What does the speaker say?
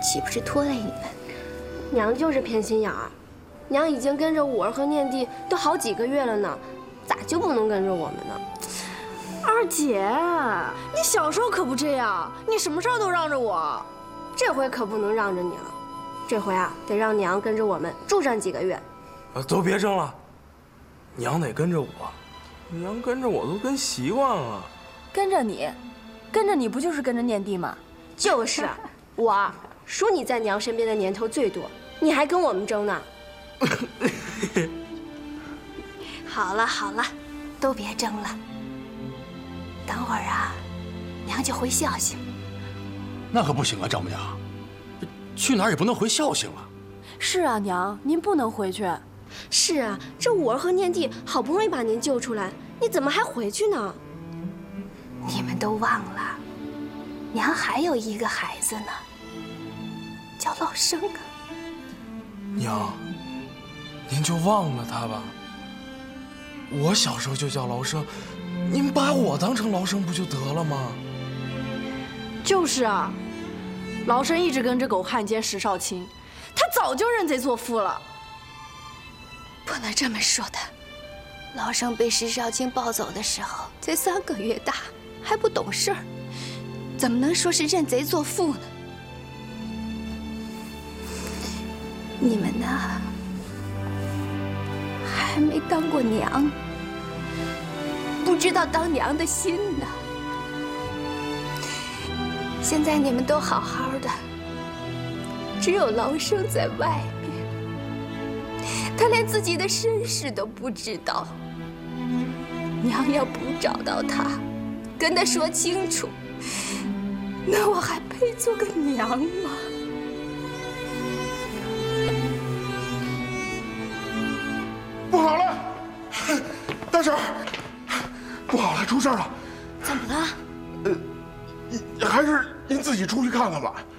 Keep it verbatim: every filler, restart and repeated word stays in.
岂不是拖累你们？ 娘就是偏心眼儿，娘已经跟着五儿和念弟都好几个月了呢，咋就不能跟着我们呢？ 二姐，你小时候可不这样，你什么事儿都让着我。 这回可不能让着你了，这回啊得让娘跟着我们住上几个月。 呃，都别争了，娘得跟着我，娘跟着我都跟习惯了。 跟着你，跟着你不就是跟着念弟吗？ 就是，五儿，数你在娘身边的年头最多，你还跟我们争呢。 好了好了，都别争了。等会儿啊，娘就回孝兴。 那可不行啊，丈母娘，去哪儿也不能回孝兴啊。 是啊，娘，您不能回去。 是啊，这五儿和念弟好不容易把您救出来，你怎么还回去呢？ 你们都忘了，娘还有一个孩子呢，叫老生啊。 娘，您就忘了他吧。我小时候就叫劳生，您把我当成劳生不就得了吗？ 就是啊，劳生一直跟着狗汉奸石少卿，他早就认贼作父了。 不能这么说他，劳生被石少卿抱走的时候才三个月大，还不懂事儿，怎么能说是认贼作父呢？你们呢，还没当过娘，不知道当娘的心呢。现在你们都好好的，只有劳生在外面，他连自己的身世都不知道。娘要不找到他，跟他说清楚，那我还配做个娘吗？ 不好了，大婶，不好了，出事了！ 怎么了？ 呃，还是您自己出去看看吧。